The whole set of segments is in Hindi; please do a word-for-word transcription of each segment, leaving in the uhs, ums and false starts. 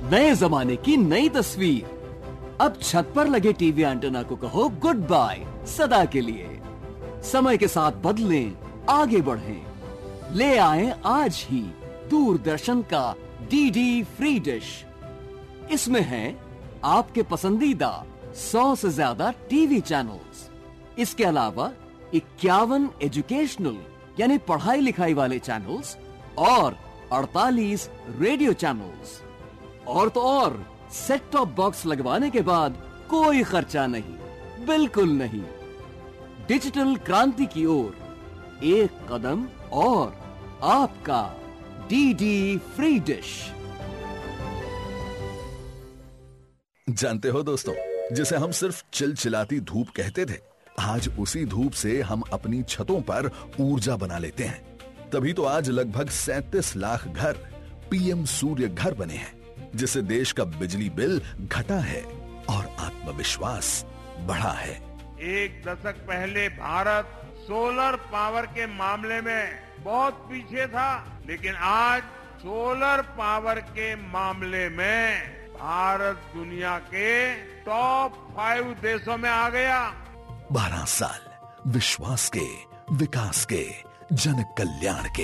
नए जमाने की नई तस्वीर। अब छत पर लगे टीवी एंटेना को कहो गुड बाय सदा के लिए। समय के साथ बदलें, आगे बढ़ें। ले आए आज ही दूरदर्शन का डीडी फ्री डिश। इसमें है आपके पसंदीदा सौ से ज्यादा टीवी चैनल्स। इसके अलावा इक्यावन एजुकेशनल यानी पढ़ाई लिखाई वाले चैनल्स और अड़तालीस रेडियो चैनल्स। और तो और सेट टॉप बॉक्स लगवाने के बाद कोई खर्चा नहीं, बिल्कुल नहीं। डिजिटल क्रांति की ओर एक कदम और आपका डीडी फ्री डिश। जानते हो दोस्तों, जिसे हम सिर्फ चिलचिलाती धूप कहते थे, आज उसी धूप से हम अपनी छतों पर ऊर्जा बना लेते हैं। तभी तो आज लगभग सैंतीस लाख घर पीएम सूर्य घर बने हैं, जिससे देश का बिजली बिल घटा है और आत्मविश्वास बढ़ा है। एक दशक पहले भारत सोलर पावर के मामले में बहुत पीछे था, लेकिन आज सोलर पावर के मामले में भारत दुनिया के टॉप फाइव देशों में आ गया। बारह साल विश्वास के, विकास के, जन कल्याण के।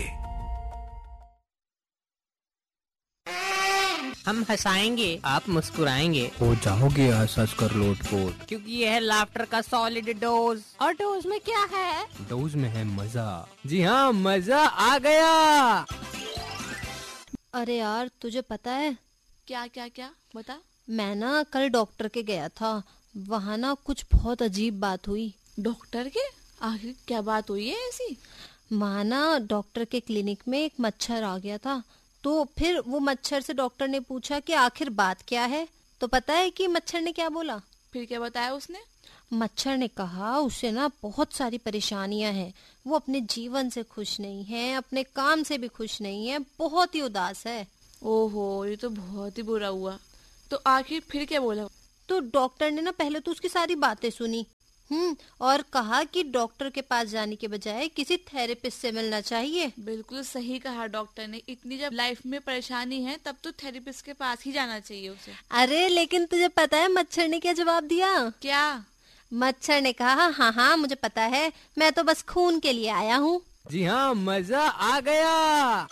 हम हंसाएंगे, आप मुस्कुराएंगे, हो जाओगे हंस हंस कर लोटपोट, क्योंकि ये है लाफ्टर का सॉलिड डोज। और डोज में क्या है? डोज में है मजा। जी हाँ, मजा आ गया। अरे यार, तुझे पता है? क्या क्या क्या बता। मैं ना कल डॉक्टर के गया था, वहाँ ना कुछ बहुत अजीब बात हुई। डॉक्टर के? आखिर क्या बात हुई है ऐसी? वहाँ ना डॉक्टर के क्लिनिक में एक मच्छर आ गया था। तो फिर वो मच्छर से डॉक्टर ने पूछा कि आखिर बात क्या है। तो पता है कि मच्छर ने क्या बोला? फिर क्या बताया उसने? मच्छर ने कहा उसे ना बहुत सारी परेशानियां हैं, वो अपने जीवन से खुश नहीं है, अपने काम से भी खुश नहीं है, बहुत ही उदास है। ओहो, ये तो बहुत ही बुरा हुआ। तो आखिर फिर क्या बोला? तो डॉक्टर ने ना पहले तो उसकी सारी बातें सुनी, हम्म और कहा कि डॉक्टर के पास जाने के बजाय किसी थेरेपिस्ट से मिलना चाहिए। बिल्कुल सही कहा डॉक्टर ने। इतनी जब लाइफ में परेशानी है तब तो थेरेपिस्ट के पास ही जाना चाहिए उसे। अरे लेकिन तुझे पता है मच्छर ने क्या जवाब दिया? क्या? मच्छर ने कहा हाँ हाँ मुझे पता है, मैं तो बस खून के लिए आया हूँ। जी हाँ, मजा आ गया।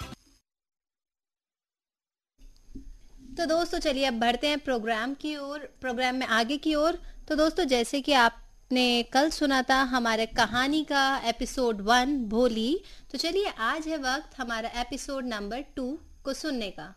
तो दोस्तों चलिए अब बढ़ते हैं प्रोग्राम की ओर, प्रोग्राम में आगे की ओर। तो दोस्तों जैसे कि आपने कल सुना था हमारे कहानी का एपिसोड वन भोली, तो चलिए आज है वक्त हमारा एपिसोड नंबर टू को सुनने का।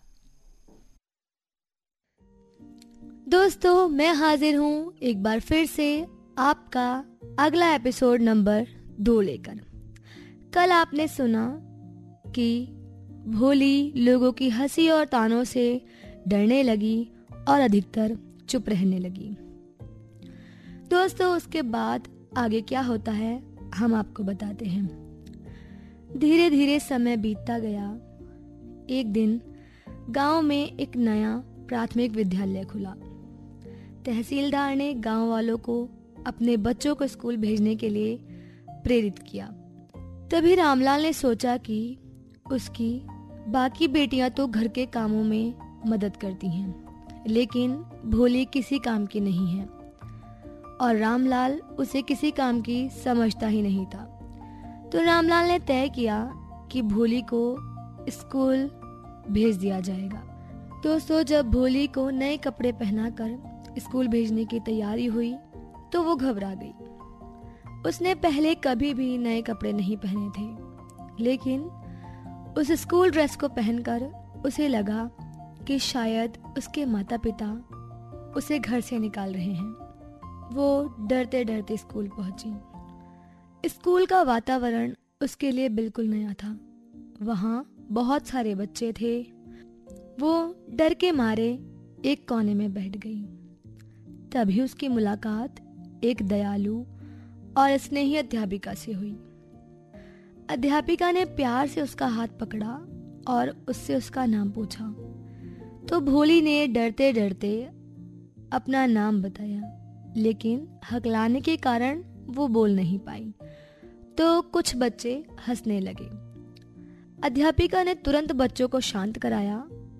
दोस्तों मैं हाजिर हूँ एक बार फिर से आपका अगला एपिसोड नंबर दो लेकर। कल आपने सुना कि भोली लोगों की हंसी और तानों से डरने लगी और अधिकतर चुप रहने लगी। दोस्तों उसके बाद आगे क्या होता है हम आपको बताते हैं। धीरे धीरे समय बीतता गया। एक दिन गांव में एक नया प्राथमिक विद्यालय खुला। तहसीलदार ने गांव वालों को अपने बच्चों को स्कूल भेजने के लिए प्रेरित किया। तभी रामलाल ने सोचा कि उसकी बाकी बेटियां तो घर के कामों में मदद करती हैं, लेकिन भोली किसी काम की नहीं है और रामलाल उसे किसी काम की समझता ही नहीं था। तो रामलाल ने तय किया कि भोली को स्कूल भेज दिया जाएगा। दोस्तों जब भोली को नए कपड़े पहनाकर स्कूल भेजने की तैयारी हुई तो वो घबरा गई। उसने पहले कभी भी नए कपड़े नहीं पहने थे, लेकिन उस स्कूल ड्रेस को पहनकर उसे लगा कि शायद उसके माता पिता उसे घर से निकाल रहे हैं। वो डरते डरते स्कूल पहुंची। स्कूल का वातावरण उसके लिए बिल्कुल नया था। वहाँ बहुत सारे बच्चे थे। वो डर के मारे एक कोने में बैठ गई। तभी उसकी मुलाकात एक दयालु और स्नेही अध्यापिका से हुई। अध्यापिका ने प्यार से उसका हाथ पकड़ा और उससे उसका नाम पूछा। तो भोली ने डरते डरते अपना नाम बताया, लेकिन हकलाने के कारण वो बोल नहीं पाई। तो कुछ बच्चे हंसने लगे। अध्यापिका ने तुरंत बच्चों को शांत कराया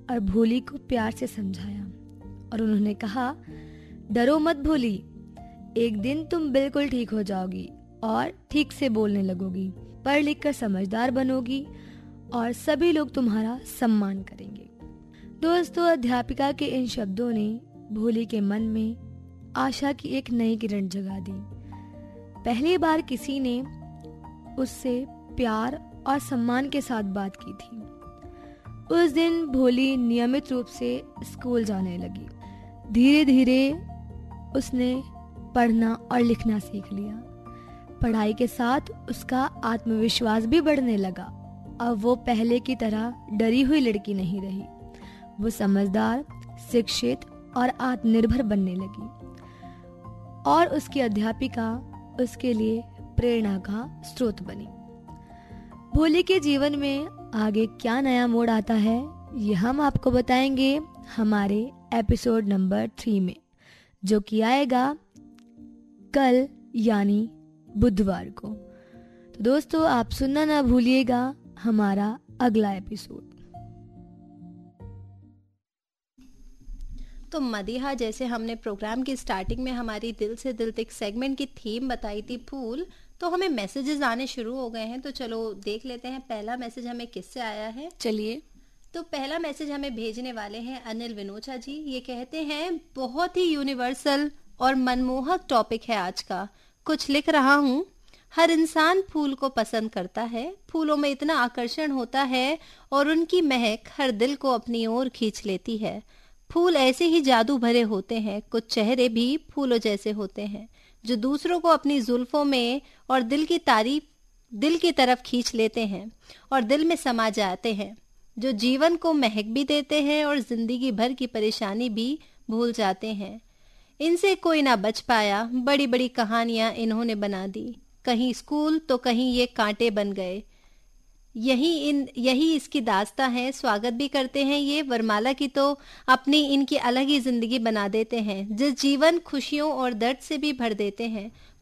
और भोली को प्यार से समझाया और उन्होंने कहा, डरो मत भोली, एक दिन तुम बिल्कुल ठीक हो जाओगी और ठीक से बोलने लगोगी, पढ़ लिख कर समझदार बनोगी और सभी लोग तुम्हारा सम्मान करेंगे। दोस्तों, अध्यापिका के इन शब्दों ने भोली के मन में आशा की एक नई किरण जगा दी। पहली बार किसी ने उससे प्यार और सम्मान के साथ बात की थी। उस दिन भोली नियमित रूप से स्कूल जाने लगी। धीरे धीरे उसने पढ़ना और लिखना सीख लिया। पढ़ाई के साथ उसका आत्मविश्वास भी बढ़ने लगा। अब वो पहले की तरह डरी हुई लड़की नहीं रही। वो समझदार, शिक्षित और आत्मनिर्भर बनने लगी और उसकी अध्यापिका उसके लिए प्रेरणा का स्रोत बनी। भोली के जीवन में आगे क्या नया मोड़ आता है, ये हम आपको बताएंगे हमारे एपिसोड नंबर थ्री में, जो कि आएगा कल यानी बुधवार को। तो दोस्तों, आप सुनना ना भूलिएगा हमारा अगला एपिसोड। तो मदीहा, जैसे हमने प्रोग्राम की स्टार्टिंग में हमारी दिल से दिल तक सेगमेंट की थीम बताई थी फूल, तो हमें मैसेजेस आने शुरू हो गए हैं। तो चलो देख लेते हैं पहला मैसेज हमें किससे आया है। चलिए। तो पहला मैसेज हमें भेजने वाले हैं अनिल विनोचा जी। ये कहते हैं, बहुत ही यूनिवर्सल और मनमोहक टॉपिक है आज का। कुछ लिख रहा हूँ। हर इंसान फूल को पसंद करता है। फूलों में इतना आकर्षण होता है और उनकी महक हर दिल को अपनी ओर खींच लेती है। फूल ऐसे ही जादू भरे होते हैं। कुछ चेहरे भी फूलों जैसे होते हैं, जो दूसरों को अपनी जुल्फों में और दिल की तारीफ दिल की तरफ खींच लेते हैं और दिल में समा जाते हैं, जो जीवन को महक भी देते हैं और जिंदगी भर की परेशानी भी भूल जाते हैं। इनसे कोई ना बच पाया। बड़ी बड़ी कहानियां इन्होंने बना दी। कहीं स्कूल तो कहीं ये कांटे बन गए। यही इन यही इसकी दास्तां है। स्वागत भी करते हैं ये वरमाला की, तो अपनी इनकी अलग ही जिंदगी बना देते हैं, जिस जीवन खुशियों और दर्द से भी भर देते हैं।